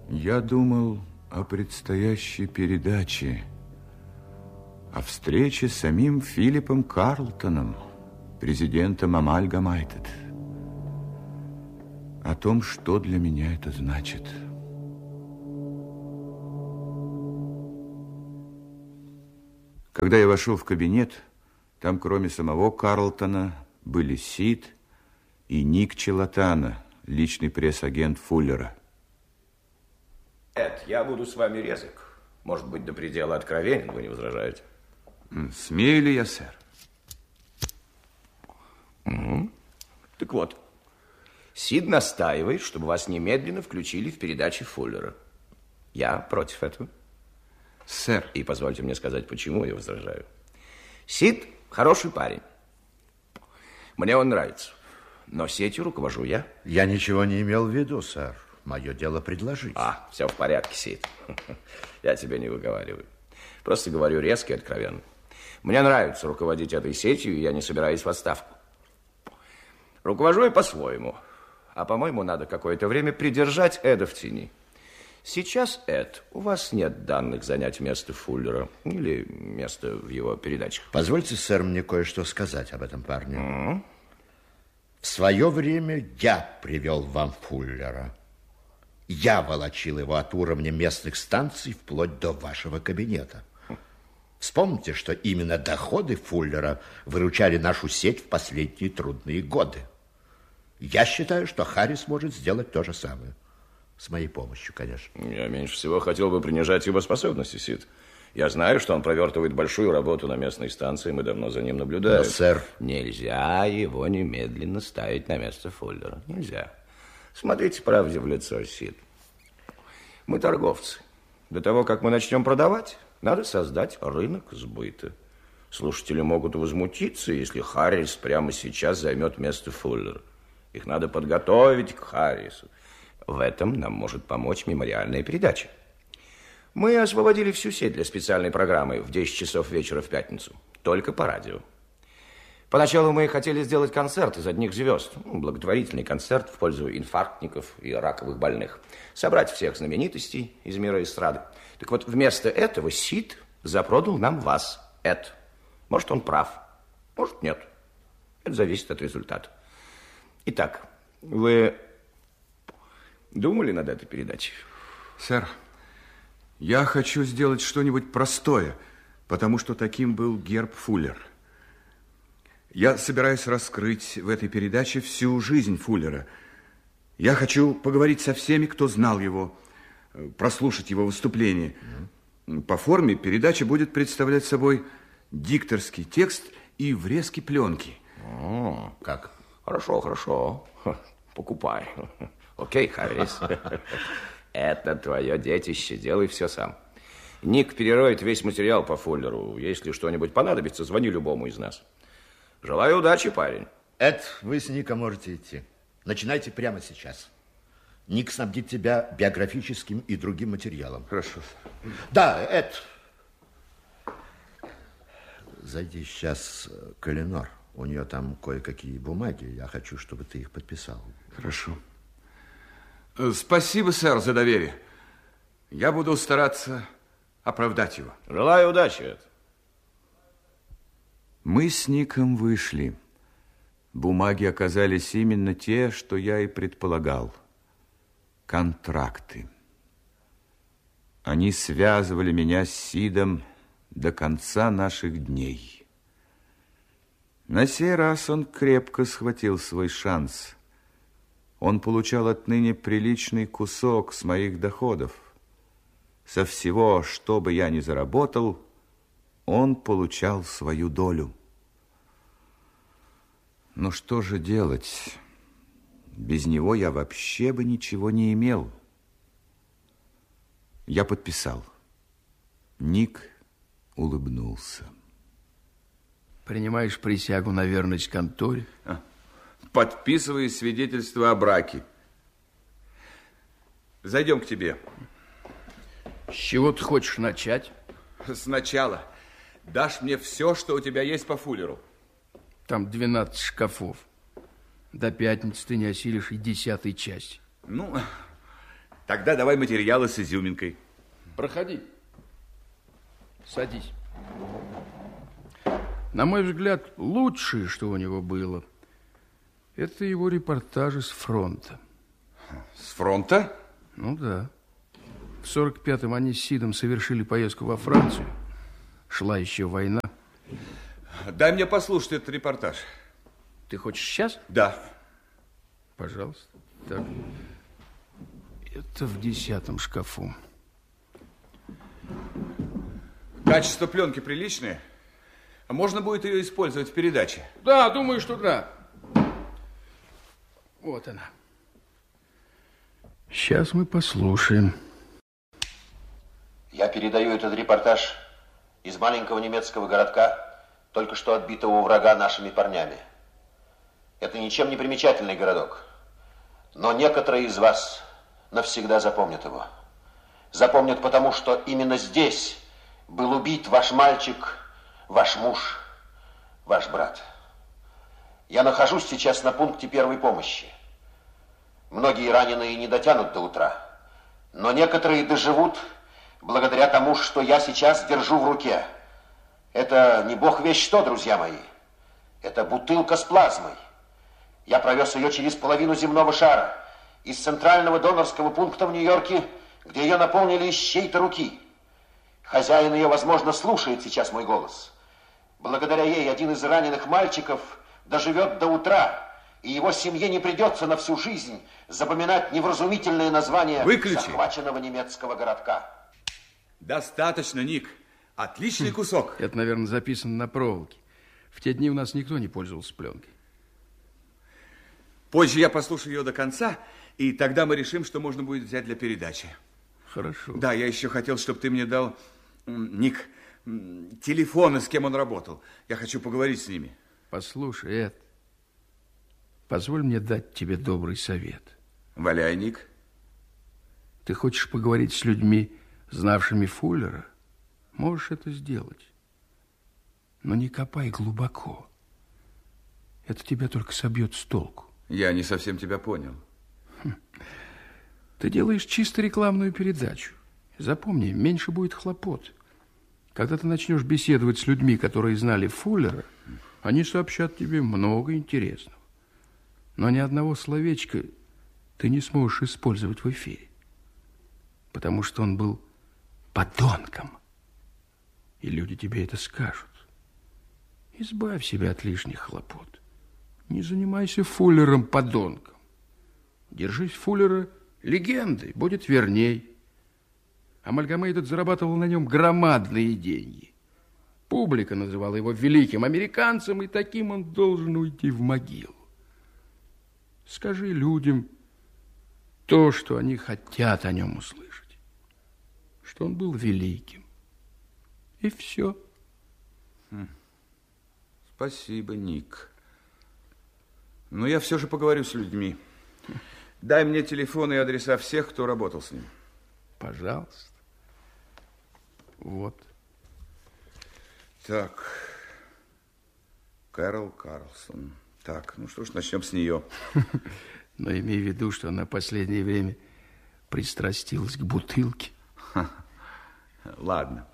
Я думал о предстоящей передаче, о встрече с самим Филиппом Карлтоном, президентом Амальгамайтед, о том, что для меня это значит. Когда я вошел в кабинет, там, кроме самого Карлтона, были Сид и Ник Челатана, личный пресс-агент Фуллера. Эд, я буду с вами резок. Может быть, до предела откровенен, вы не возражаете? Смею ли я, сэр? Угу. Так вот, Сид настаивает, чтобы вас немедленно включили в передачи Фуллера. Я против этого. Сэр. И позвольте мне сказать, почему я возражаю. Сид хороший парень. Мне он нравится. Но сетью руковожу я. Я ничего не имел в виду, сэр. Мое дело предложить. Все в порядке, Сид. Я тебя не выговариваю. Просто говорю резко и откровенно. Мне нравится руководить этой сетью, и я не собираюсь в отставку. Руковожу я по-своему. А, по-моему, надо какое-то время придержать Эда в тени. Сейчас, Эд, у вас нет данных занять место Фуллера или место в его передачах. Позвольте, сэр, мне кое-что сказать об этом парне. В свое время я привел вам Фуллера. Я волочил его от уровня местных станций вплоть до вашего кабинета. Вспомните, что именно доходы Фуллера выручали нашу сеть в последние трудные годы. Я считаю, что Харрис может сделать то же самое. С моей помощью, конечно. Я меньше всего хотел бы принижать его способности, Сид. Я знаю, что он провертывает большую работу на местной станции, мы давно за ним наблюдаем. Но, сэр... Нельзя его немедленно ставить на место Фуллера. Нельзя. Смотрите правде в лицо, Сид. Мы торговцы. До того, как мы начнем продавать, надо создать рынок сбыта. Слушатели могут возмутиться, если Харрис прямо сейчас займет место Фуллера. Их надо подготовить к Харрису. В этом нам может помочь мемориальная передача. Мы освободили всю сеть для специальной программы в 10 часов вечера в пятницу. Только по радио. Поначалу мы хотели сделать концерт из одних звезд. Благотворительный концерт в пользу инфарктников и раковых больных. Собрать всех знаменитостей из мира эстрады. Так вот, вместо этого Сид запродал нам вас, Эд. Может, он прав, может, нет. Это зависит от результата. Итак, вы думали над этой передачей? Сэр, я хочу сделать что-нибудь простое, потому что таким был Герб Фуллер. Я собираюсь раскрыть в этой передаче всю жизнь Фуллера. Я хочу поговорить со всеми, кто знал его, прослушать его выступление. По форме передача будет представлять собой дикторский текст и врезки пленки. Как? Хорошо, хорошо. Покупай. Окей, Харрис. Это твое детище. Делай все сам. Ник перероет весь материал по Фуллеру. Если что-нибудь понадобится, звони любому из нас. Желаю удачи, парень. Эд, вы с Ником можете идти. Начинайте прямо сейчас. Ник снабдит тебя биографическим и другим материалом. Хорошо. Да, Эд. Зайди сейчас к Эленор. У нее там кое-какие бумаги. Я хочу, чтобы ты их подписал. Хорошо. Спасибо, сэр, за доверие. Я буду стараться оправдать его. Желаю удачи, Эд. Мы с Ником вышли. Бумаги оказались именно те, что я и предполагал. Контракты. Они связывали меня с Сидом до конца наших дней. На сей раз он крепко схватил свой шанс. Он получал отныне приличный кусок с моих доходов. Со всего, что бы я ни заработал, он получал свою долю. Но что же делать? Без него я вообще бы ничего не имел. Я подписал. Ник улыбнулся. Принимаешь присягу на верность конторе? Подписываю свидетельство о браке. Зайдем к тебе. С чего ты хочешь начать? Сначала дашь мне все, что у тебя есть по Фуллеру. Там 12 шкафов. До пятницы ты не осилишь и 10-й части. Ну, Тогда давай материалы с изюминкой. Проходи. Садись. На мой взгляд, лучшее, что у него было, это его репортажи с фронта. С фронта? Ну да. В 45-м они с Сидом совершили поездку во Францию. Шла еще война. Дай мне послушать этот репортаж. Ты хочешь сейчас? Да. Пожалуйста. Так. Это в 10-м шкафу. Качество пленки приличное. А можно будет ее использовать в передаче? Да, думаю, что да. Вот она. Сейчас мы послушаем. Я передаю этот репортаж из маленького немецкого городка, только что отбитого у врага нашими парнями. Это ничем не примечательный городок, но некоторые из вас навсегда запомнят его. Запомнят потому, что именно здесь был убит ваш мальчик, ваш муж, ваш брат. Я нахожусь сейчас на пункте первой помощи. Многие раненые не дотянут до утра, но некоторые доживут благодаря тому, что я сейчас держу в руке. Это не бог весть что, друзья мои. Это бутылка с плазмой. Я провез ее через половину земного шара, из центрального донорского пункта в Нью-Йорке, где ее наполнили из чьей-то руки. Хозяин ее, возможно, слушает сейчас мой голос. Благодаря ей один из раненых мальчиков доживет до утра, и его семье не придется на всю жизнь запоминать невразумительное название захваченного немецкого городка. Достаточно, Ник. Отличный кусок. Это, наверное, записано на проволоке. В те дни у нас никто не пользовался пленкой. Позже я послушаю ее до конца, и тогда мы решим, что можно будет взять для передачи. Хорошо. Да, я еще хотел, чтобы ты мне дал, Ник, телефоны, с кем он работал. Я хочу поговорить с ними. Послушай, Эд, позволь мне дать тебе добрый совет. Валяй, Ник. Ты хочешь поговорить с людьми, знавшими Фуллера? Можешь это сделать. Но не копай глубоко. Это тебя только собьет с толку. Я не совсем тебя понял. Ты делаешь чисто рекламную передачу. Запомни, меньше будет хлопот. Когда ты начнешь беседовать с людьми, которые знали Фуллера, они сообщат тебе много интересного. Но ни одного словечка ты не сможешь использовать в эфире. Потому что он был подонком. И люди тебе это скажут. Избавь себя от лишних хлопот. Не занимайся Фуллером подонком. Держись Фуллера легендой, будет верней. Амальгамейдед зарабатывал на нем громадные деньги. Публика называла его великим американцем, и таким он должен уйти в могилу. Скажи людям то, что они хотят о нем услышать. Что он был великим. И все. Спасибо, Ник. Но я все же поговорю с людьми. Дай мне телефоны и адреса всех, кто работал с ним. Пожалуйста. Вот. Так. Кэрол Карлсон. Так, ну что ж, начнем с нее. Но имей в виду, что она в последнее время пристрастилась к бутылке. Ладно.